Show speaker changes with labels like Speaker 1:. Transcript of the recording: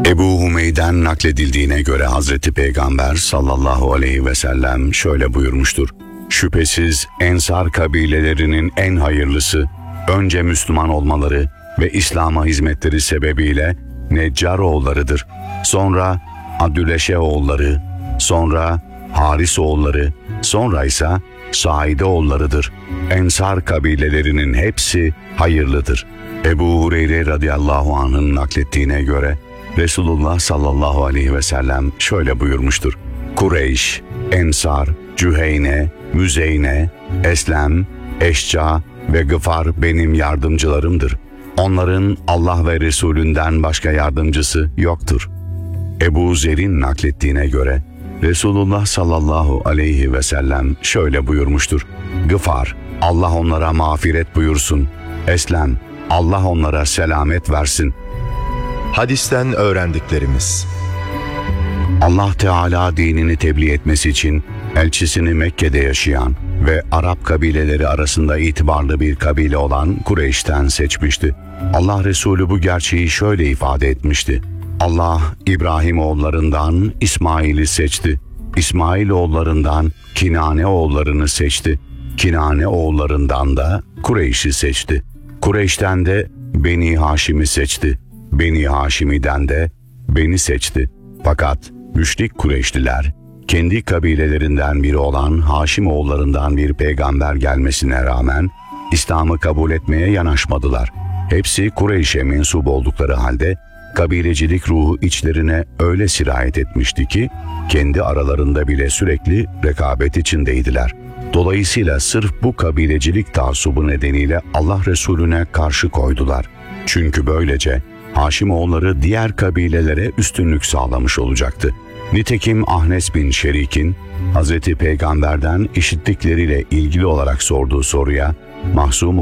Speaker 1: Ebu Hümeyden nakledildiğine göre Hazreti Peygamber sallallahu aleyhi ve sellem şöyle buyurmuştur. Şüphesiz Ensar kabilelerinin en hayırlısı, önce Müslüman olmaları ve İslam'a hizmetleri sebebiyle Neccar oğullarıdır. Sonra Abdüleşe oğulları, sonra Haris oğulları, sonra ise Saide oğullarıdır. Ensar kabilelerinin hepsi hayırlıdır. Ebu Hureyre radıyallahu anh'ın naklettiğine göre Resulullah sallallahu aleyhi ve sellem şöyle buyurmuştur. Kureyş, Ensar, Cüheyne, Müzeyne, Eslem, Eşca ve Gıfar benim yardımcılarımdır. Onların Allah ve Resulünden başka yardımcısı yoktur. Ebu Zer'in naklettiğine göre Resulullah sallallahu aleyhi ve sellem şöyle buyurmuştur. Gıfar, Allah onlara mağfiret buyursun. Eslem, Allah onlara selamet versin.
Speaker 2: Hadisten öğrendiklerimiz:
Speaker 1: Allah Teala dinini tebliğ etmesi için elçisini Mekke'de yaşayan ve Arap kabileleri arasında itibarlı bir kabile olan Kureyş'ten seçmişti. Allah Resulü bu gerçeği şöyle ifade etmişti. Allah İbrahim oğullarından İsmail'i seçti. İsmail oğullarından Kinane oğullarını seçti. Kinane oğullarından da Kureyş'i seçti. Kureyş'ten de Beni Haşim'i seçti. Beni Haşimi'den de beni seçti. Fakat müşrik Kureyşliler kendi kabilelerinden biri olan Haşim oğullarından bir peygamber gelmesine rağmen İslam'ı kabul etmeye yanaşmadılar. Hepsi Kureyş'e mensup oldukları halde kabilecilik ruhu içlerine öyle sirayet etmişti ki kendi aralarında bile sürekli rekabet içindeydiler. Dolayısıyla sırf bu kabilecilik taassubu nedeniyle Allah Resulüne karşı koydular. Çünkü böylece Haşimoğulları diğer kabilelere üstünlük sağlamış olacaktı. Nitekim Ahnes bin Şerik'in Hazreti Peygamber'den işittikleriyle ilgili olarak sorduğu soruya Mahzum